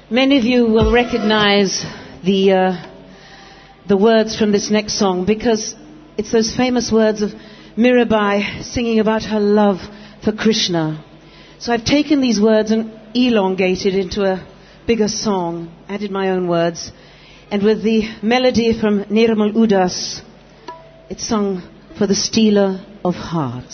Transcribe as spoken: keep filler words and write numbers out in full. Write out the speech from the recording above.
Many of you will recognize the uh, the words from this next song because it's those famous words of Mirabai singing about her love for Krishna. So I've taken these words and elongated into a bigger song, added my own words, and with the melody from Nirmal Udas, it's sung for the stealer of hearts.